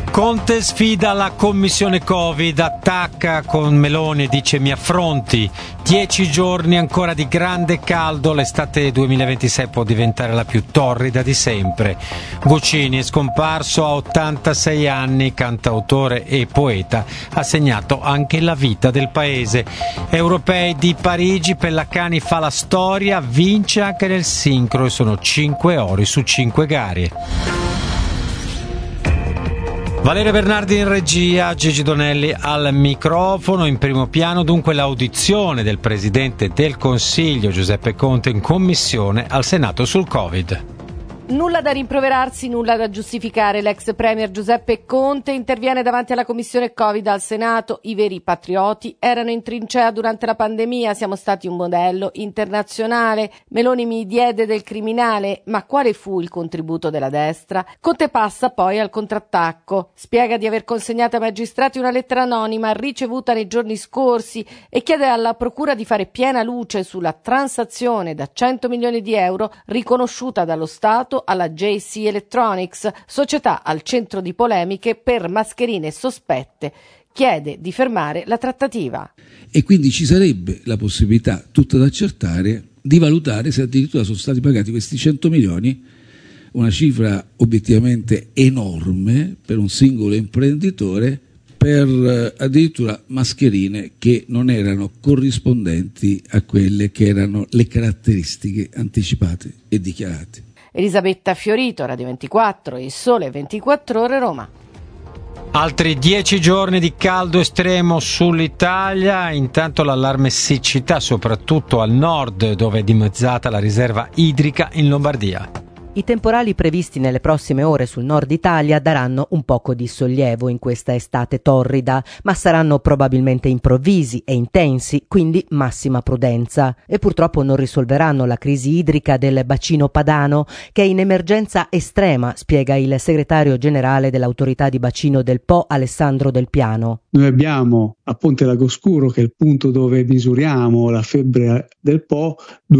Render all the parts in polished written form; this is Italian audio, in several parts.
Conte sfida la commissione Covid, attacca con Meloni e dice mi affronti. 10 giorni ancora di grande caldo, l'estate 2026 può diventare la più torrida di sempre. Guccini è scomparso a 86 anni, cantautore e poeta, ha segnato anche la vita del paese. Europei di Parigi, Pellacani fa la storia, vince anche nel sincro e sono 5 ori su 5 gare. Valerio Bernardi in regia, Gigi Donelli al microfono. In primo piano dunque l'audizione del Presidente del Consiglio Giuseppe Conte in commissione al Senato sul Covid. Nulla da rimproverarsi, nulla da giustificare. L'ex premier Giuseppe Conte interviene davanti alla commissione Covid al Senato. I veri patrioti erano in trincea durante la pandemia, siamo stati un modello internazionale. Meloni mi diede del criminale, ma quale fu il contributo della destra? Conte passa poi al contrattacco. Spiega di aver consegnato ai magistrati una lettera anonima ricevuta nei giorni scorsi e chiede alla procura di fare piena luce sulla transazione da 100 milioni di euro riconosciuta dallo Stato alla JC Electronics, società al centro di polemiche per mascherine sospette. Chiede di fermare la trattativa. E quindi ci sarebbe la possibilità, tutta da accertare, di valutare se addirittura sono stati pagati questi 100 milioni, una cifra obiettivamente enorme per un singolo imprenditore, per addirittura mascherine che non erano corrispondenti a quelle che erano le caratteristiche anticipate e dichiarate. Elisabetta Fiorito, Radio 24 e Sole 24 Ore, Roma. Altri 10 giorni di caldo estremo sull'Italia, intanto l'allarme siccità soprattutto al nord dove è dimezzata la riserva idrica in Lombardia. I temporali previsti nelle prossime ore sul nord Italia daranno un poco di sollievo in questa estate torrida, ma saranno probabilmente improvvisi e intensi, quindi massima prudenza. E purtroppo non risolveranno la crisi idrica del bacino padano, che è in emergenza estrema, spiega il segretario generale dell'autorità di bacino del Po, Alessandro Del Piano. Noi abbiamo a Ponte Lago Scuro, che è il punto dove misuriamo la febbre del Po,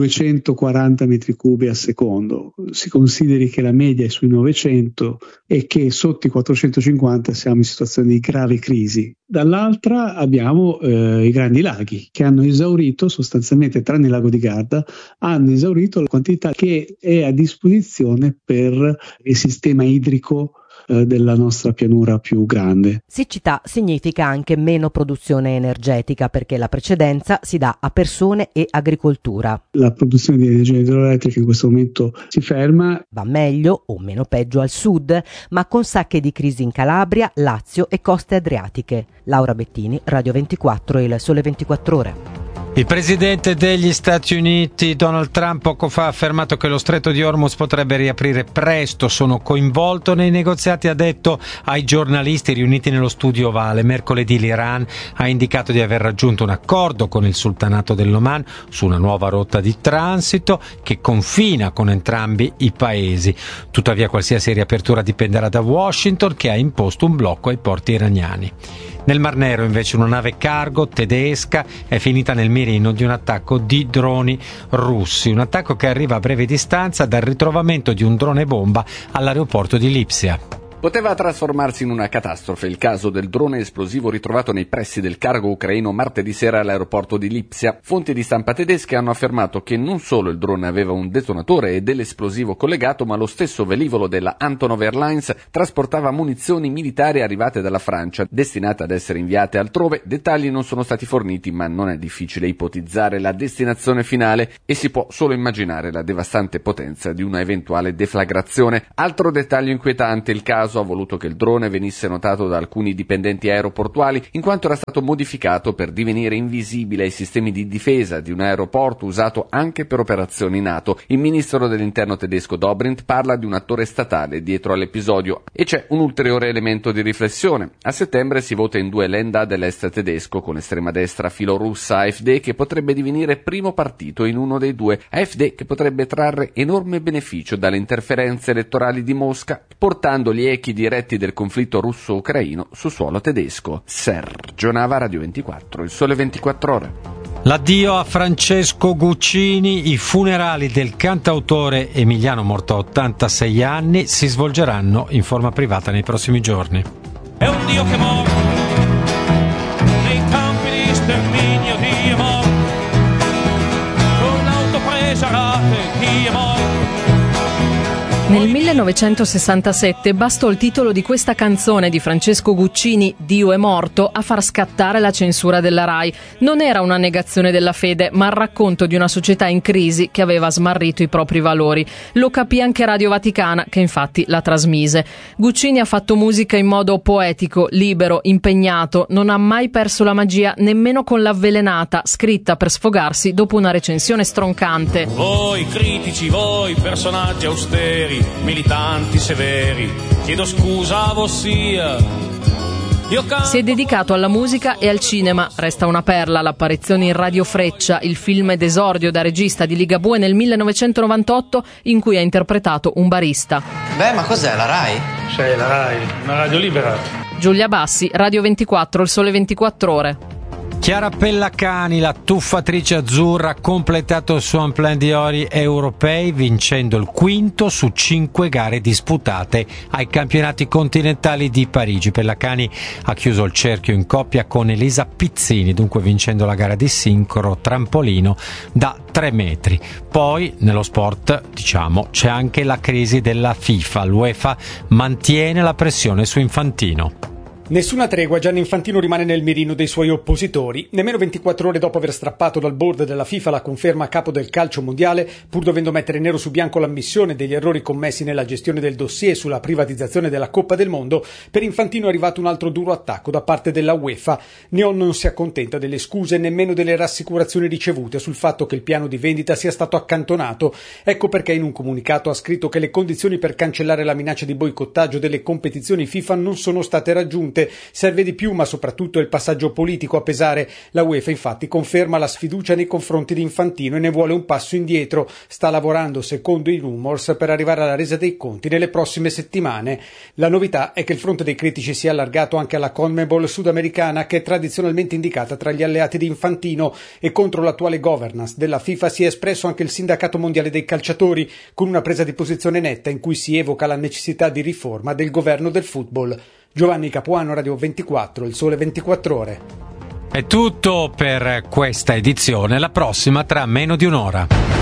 240 metri cubi al secondo. Si consideri che la media è sui 900 e che sotto i 450 siamo in situazione di grave crisi. Dall'altra abbiamo i grandi laghi che hanno esaurito sostanzialmente, tranne il lago di Garda, hanno esaurito la quantità che è a disposizione per il sistema idrico della nostra pianura più grande. Siccità significa anche meno produzione energetica perché la precedenza si dà a persone e agricoltura. La produzione di energia idroelettrica in questo momento si ferma. Va meglio o meno peggio al sud, ma con sacche di crisi in Calabria, Lazio e coste adriatiche. Laura Bettini, Radio 24 e il Sole 24 Ore. Il presidente degli Stati Uniti, Donald Trump, poco fa ha affermato che lo stretto di Hormuz potrebbe riaprire presto. Sono coinvolto nei negoziati, ha detto ai giornalisti riuniti nello studio ovale. Mercoledì l'Iran ha indicato di aver raggiunto un accordo con il sultanato dell'Oman su una nuova rotta di transito che confina con entrambi i paesi. Tuttavia qualsiasi riapertura dipenderà da Washington, che ha imposto un blocco ai porti iraniani. Nel Mar Nero invece una nave cargo tedesca è finita nel mirino di un attacco di droni russi, un attacco che arriva a breve distanza dal ritrovamento di un drone bomba all'aeroporto di Lipsia. Poteva trasformarsi in una catastrofe il caso del drone esplosivo ritrovato nei pressi del cargo ucraino martedì sera all'aeroporto di Lipsia. Fonti di stampa tedesche hanno affermato che non solo il drone aveva un detonatore e dell'esplosivo collegato, ma lo stesso velivolo della Antonov Airlines trasportava munizioni militari arrivate dalla Francia, destinate ad essere inviate altrove. Dettagli non sono stati forniti, ma non è difficile ipotizzare la destinazione finale e si può solo immaginare la devastante potenza di una eventuale deflagrazione. Altro dettaglio inquietante: il caso ha voluto che il drone venisse notato da alcuni dipendenti aeroportuali, in quanto era stato modificato per divenire invisibile ai sistemi di difesa di un aeroporto usato anche per operazioni NATO. Il ministro dell'interno tedesco Dobrindt parla di un attore statale dietro all'episodio e c'è un ulteriore elemento di riflessione. A settembre si vota in 2 Länder dell'est tedesco con l'estrema destra filorussa AfD, che potrebbe divenire primo partito in uno dei due. AfD che potrebbe trarre enorme beneficio dalle interferenze elettorali di Mosca, portando gli echi diretti del conflitto russo-ucraino su suolo tedesco. Sergio Nava, Radio 24, il Sole 24 Ore. L'addio a Francesco Guccini, i funerali del cantautore emiliano morto a 86 anni si svolgeranno in forma privata nei prossimi giorni. È un Dio che muore nei campi di sterminio, Dio muore con l'auto presa a rate, Dio muore. Nel 1967 bastò il titolo di questa canzone di Francesco Guccini, Dio è morto, a far scattare la censura della Rai. Non era una negazione della fede, ma il racconto di una società in crisi che aveva smarrito i propri valori. Lo capì anche Radio Vaticana, che infatti la trasmise. Guccini ha fatto musica in modo poetico, libero, impegnato, non ha mai perso la magia nemmeno con l'Avvelenata, scritta per sfogarsi dopo una recensione stroncante. Voi critici, voi personaggi austeri, militanti severi, chiedo scusa a vossia. Si è dedicato alla musica e al cinema. Resta una perla l'apparizione in Radio Freccia, il film d'esordio da regista di Ligabue nel 1998, in cui ha interpretato un barista. Beh, ma cos'è, la Rai? Sì, la Rai, una radio libera. Giulia Bassi, Radio 24, Il Sole 24 Ore. Chiara Pellacani, la tuffatrice azzurra, ha completato il suo emploi di ori europei vincendo il quinto su 5 gare disputate ai campionati continentali di Parigi. Pellacani ha chiuso il cerchio in coppia con Elisa Pizzini, dunque vincendo la gara di sincro trampolino da 3 metri. Poi nello sport, c'è anche la crisi della FIFA. L'UEFA mantiene la pressione su Infantino. Nessuna tregua, Gianni Infantino rimane nel mirino dei suoi oppositori. Nemmeno 24 ore dopo aver strappato dal board della FIFA la conferma a capo del calcio mondiale, pur dovendo mettere nero su bianco l'ammissione degli errori commessi nella gestione del dossier sulla privatizzazione della Coppa del Mondo, per Infantino è arrivato un altro duro attacco da parte della UEFA. Neon non si accontenta delle scuse e nemmeno delle rassicurazioni ricevute sul fatto che il piano di vendita sia stato accantonato. Ecco perché in un comunicato ha scritto che le condizioni per cancellare la minaccia di boicottaggio delle competizioni FIFA non sono state raggiunte. Serve di più, ma soprattutto è il passaggio politico a pesare. La UEFA infatti conferma la sfiducia nei confronti di Infantino e ne vuole un passo indietro. Sta lavorando, secondo i rumors, per arrivare alla resa dei conti nelle prossime settimane. La novità è che il fronte dei critici si è allargato anche alla CONMEBOL sudamericana, che è tradizionalmente indicata tra gli alleati di Infantino, e contro l'attuale governance della FIFA si è espresso anche il sindacato mondiale dei calciatori, con una presa di posizione netta in cui si evoca la necessità di riforma del governo del football. Giovanni Capuano, Radio 24, Il Sole 24 Ore. È tutto per questa edizione, la prossima tra meno di un'ora.